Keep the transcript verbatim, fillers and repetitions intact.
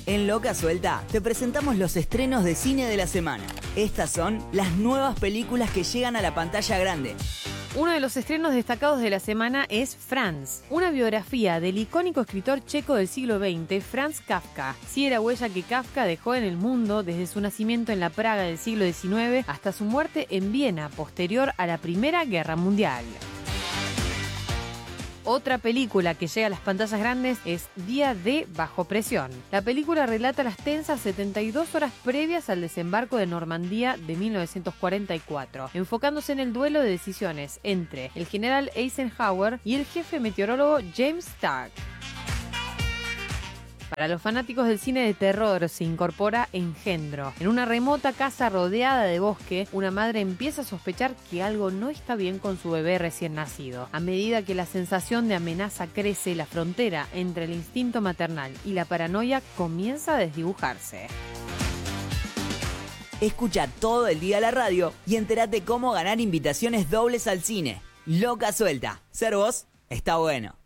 En Loca Suelta te presentamos los estrenos de cine de la semana. Estas son las nuevas películas que llegan a la pantalla grande. Uno de los estrenos destacados de la semana es Franz, una biografía del icónico escritor checo del siglo veinte, Franz Kafka. Sigue la huella que Kafka dejó en el mundo desde su nacimiento en la Praga del siglo diecinueve hasta su muerte en Viena, posterior a la Primera Guerra Mundial. Otra película que llega a las pantallas grandes es Día D Bajo Presión. La película relata las tensas setenta y dos horas previas al desembarco de Normandía de mil novecientos cuarenta y cuatro, enfocándose en el duelo de decisiones entre el general Eisenhower y el jefe meteorólogo James Stark. Para los fanáticos del cine de terror se incorpora Engendro. En una remota casa rodeada de bosque, una madre empieza a sospechar que algo no está bien con su bebé recién nacido. A medida que la sensación de amenaza crece, la frontera entre el instinto maternal y la paranoia comienza a desdibujarse. Escucha todo el día la radio y entérate cómo ganar invitaciones dobles al cine. Loca Suelta. Ser vos está bueno.